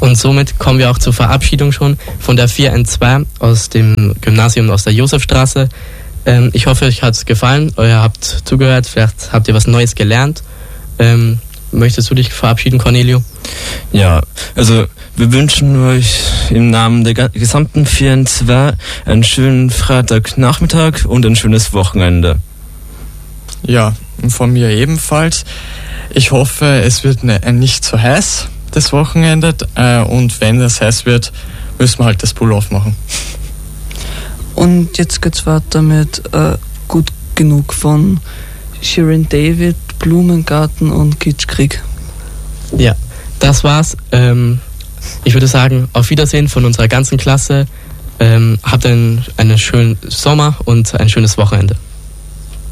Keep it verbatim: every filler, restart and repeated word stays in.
Und somit kommen wir auch zur Verabschiedung schon von der vier N zwei aus dem Gymnasium aus der Josefstraße. Ähm, ich hoffe, euch hat es gefallen, ihr habt zugehört, vielleicht habt ihr was Neues gelernt. Ähm, möchtest du dich verabschieden, Cornelio? Ja, also wir wünschen euch im Namen der gesamten vier N zwei einen schönen Freitagnachmittag und ein schönes Wochenende. Ja, von mir ebenfalls. Ich hoffe, es wird ne, nicht so heiß, das Wochenende. Äh, und wenn es heiß wird, müssen wir halt das Pool aufmachen. Und jetzt geht's weiter mit äh, Gut genug von Shirin David, Blumengarten und Kitschkrieg. Ja, das war's. Ähm, ich würde sagen, auf Wiedersehen von unserer ganzen Klasse. Ähm, habt einen, einen schönen Sommer und ein schönes Wochenende.